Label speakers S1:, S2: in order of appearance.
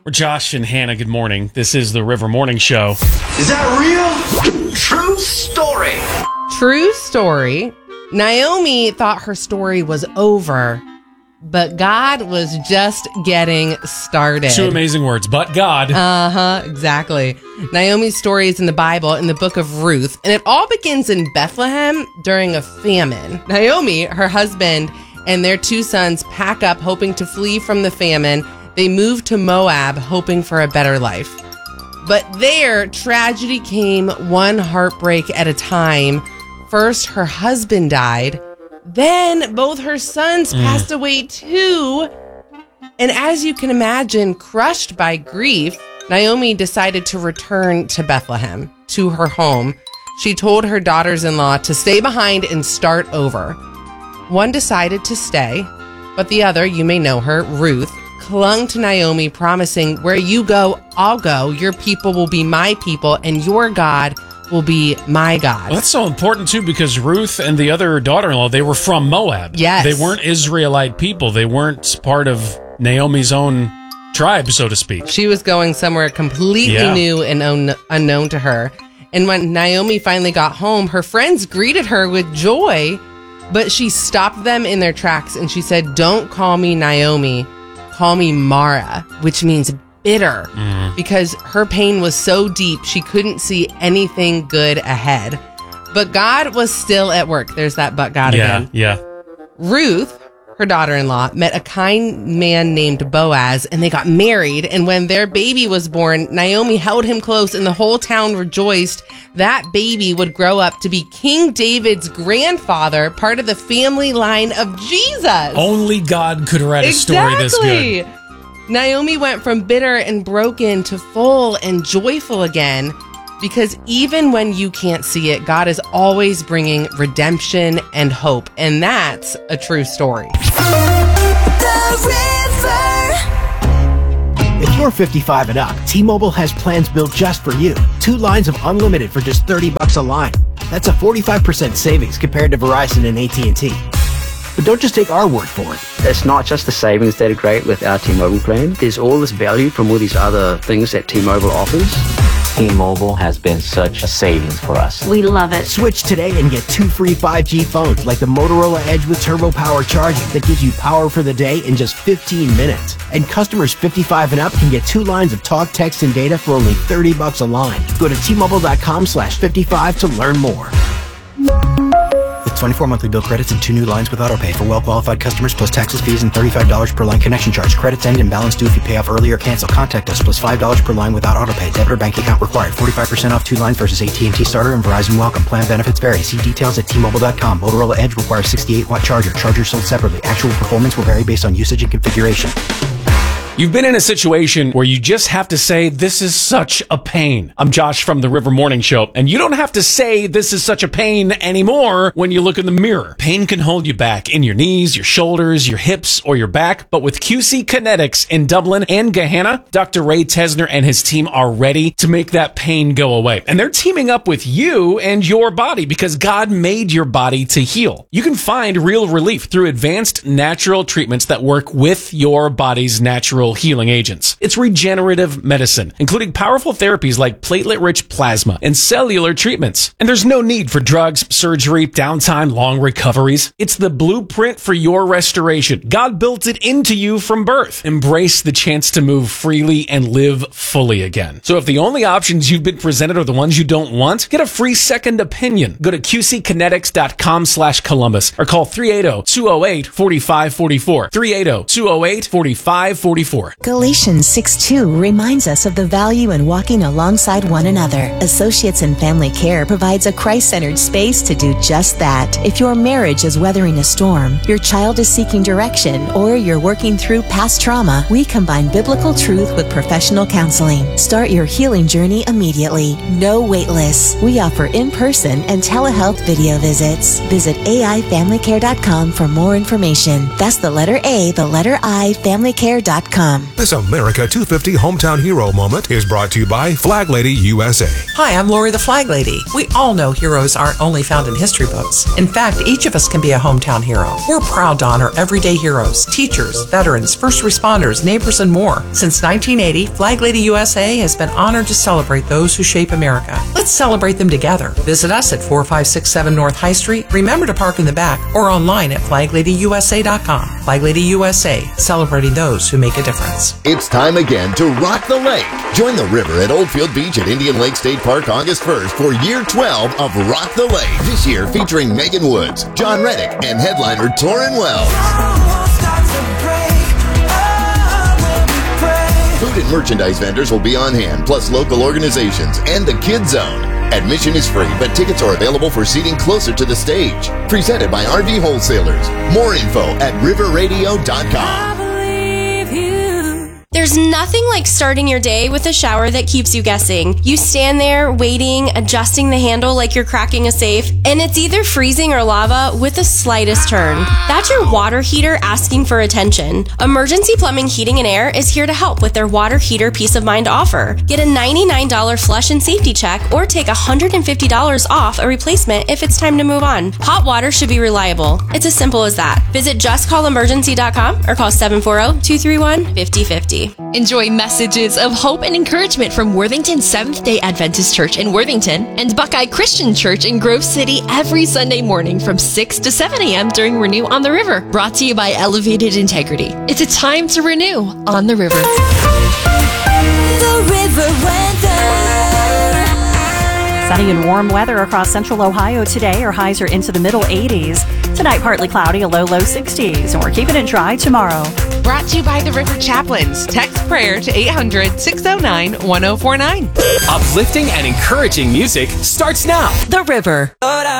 S1: We're Josh and Hannah. Good morning. This is the River Morning Show.
S2: Is that real? True story.
S3: True story. Naomi thought her story was over, but God was just getting started.
S1: Two amazing words, but God.
S3: Exactly. Naomi's story is in the Bible, in the book of Ruth, and it all begins in Bethlehem during a famine. Naomi, her husband, and their two sons pack up, hoping to flee from the famine. They move to Moab, hoping for a better life. But there, tragedy came one heartbreak at a time. First, her husband died. Then, both her sons passed away too. And as you can imagine, crushed by grief, Naomi decided to return to Bethlehem, to her home. She told her daughters-in-law to stay behind and start over. One decided to stay, but the other, you may know her, Ruth, clung to Naomi, promising, "Where you go, I'll go. Your people will be my people, and your God will be my God."
S1: Well, that's so important, too, because Ruth and the other daughter-in-law, they were from Moab.
S3: Yes.
S1: They weren't Israelite people. They weren't part of Naomi's own tribe, so to speak.
S3: She was going somewhere completely new and unknown to her. And when Naomi finally got home, her friends greeted her with joy, but she stopped them in their tracks and she said, "Don't call me Naomi. Call me Mara," which means bitter, because her pain was so deep she couldn't see anything good ahead. But God was still at work. There's that but God again.
S1: Yeah.
S3: Ruth, her daughter-in-law, met a kind man named Boaz, and they got married. And when their baby was born, Naomi held him close, and the whole town rejoiced. That baby would grow up to be King David's grandfather, part of the family line of Jesus.
S1: Only God could write a story this good.
S3: Naomi went from bitter and broken to full and joyful again, because even when you can't see it, God is always bringing redemption and hope. And that's a true story.
S4: If you're 55 and up, T-Mobile has plans built just for you. 2 lines of unlimited for just $30 a line. That's a 45% savings compared to Verizon and AT&T. But don't just take our word for it.
S5: It's not just the savings that are great with our T-Mobile plan. There's all this value from all these other things that T-Mobile offers.
S6: T-Mobile has been such a savings for us.
S7: We love it.
S4: Switch today and get 2 free 5G phones like the Motorola Edge with Turbo Power charging that gives you power for the day in just 15 minutes. And customers 55 and up can get 2 lines of talk, text, and data for only $30 a line. Go to T-Mobile.com/55 to learn more. With 24 monthly bill credits and 2 new lines with autopay for well-qualified customers plus taxes, fees, and $35 per line connection charge. Credits end and balance due if you pay off early or cancel. Contact us plus $5 per line without autopay. Debit or bank account required. 45% off 2 lines versus AT&T Starter and Verizon Welcome. Plan benefits vary. See details at T-Mobile.com. Motorola Edge requires 68-watt charger. Chargers sold separately. Actual performance will vary based on usage and configuration.
S1: You've been in a situation where you just have to say, "This is such a pain." I'm Josh from the River Morning Show, and you don't have to say, "This is such a pain" anymore when you look in the mirror. Pain can hold you back in your knees, your shoulders, your hips, or your back, but with QC Kinetics in Dublin and Gahanna, Dr. Ray Tesner and his team are ready to make that pain go away. And they're teaming up with you and your body because God made your body to heal. You can find real relief through advanced natural treatments that work with your body's natural healing agents. It's regenerative medicine, including powerful therapies like platelet-rich plasma and cellular treatments. And there's no need for drugs, surgery, downtime, long recoveries. It's the blueprint for your restoration. God built it into you from birth. Embrace the chance to move freely and live fully again. So if the only options you've been presented are the ones you don't want, get a free second opinion. Go to QCkinetics.com/Columbus or call 380-208-4544. 380-208-4544.
S8: Galatians 6:2 reminds us of the value in walking alongside one another. Associates in Family Care provides a Christ-centered space to do just that. If your marriage is weathering a storm, your child is seeking direction, or you're working through past trauma, we combine biblical truth with professional counseling. Start your healing journey immediately. No wait lists. We offer in-person and telehealth video visits. Visit AIFamilyCare.com for more information. That's the letter A, the letter I, FamilyCare.com. FlagLadyUSA.com.
S7: This America 250 Hometown Hero moment is brought to you by Flag Lady USA.
S9: Hi, I'm Lori the Flag Lady. We all know heroes aren't only found in history books. In fact, each of us can be a hometown hero. We're proud to honor everyday heroes, teachers, veterans, first responders, neighbors, and more. Since 1980, Flag Lady USA has been honored to celebrate those who shape America. Let's celebrate them together. Visit us at 4567 North High Street. Remember to park in the back or online at FlagLadyUSA.com. Flag Lady USA, celebrating those who make a difference.
S10: It's time again to rock the lake. Join the river at Oldfield Beach at Indian Lake State Park August 1st for year 12 of Rock the Lake. This year featuring Megan Woods, John Reddick, and headliner Torrin Wells. Food and merchandise vendors will be on hand, plus local organizations and the Kid Zone. Admission is free, but tickets are available for seating closer to the stage. Presented by RV Wholesalers. More info at riverradio.com.
S11: There's nothing like starting your day with a shower that keeps you guessing. You stand there, waiting, adjusting the handle like you're cracking a safe, and it's either freezing or lava with the slightest turn. That's your water heater asking for attention. Emergency Plumbing, Heating, and Air is here to help with their water heater peace of mind offer. Get a $99 flush and safety check or take $150 off a replacement if it's time to move on. Hot water should be reliable. It's as simple as that. Visit justcallemergency.com or call 740-231-5050.
S12: Enjoy messages of hope and encouragement from Worthington Seventh-day Adventist Church in Worthington and Buckeye Christian Church in Grove City every Sunday morning from 6 to 7 a.m. during Renew on the River. Brought to you by Elevated Integrity. It's a time to renew on the river.
S13: The river weather. Sunny and warm weather across central Ohio today. Our highs are into the middle 80s. Tonight, partly cloudy, a low 60s. And we're keeping it dry tomorrow.
S14: Brought to you by the River Chaplains. Text prayer to 800-609-1049.
S15: Uplifting and encouraging music starts now.
S13: The River.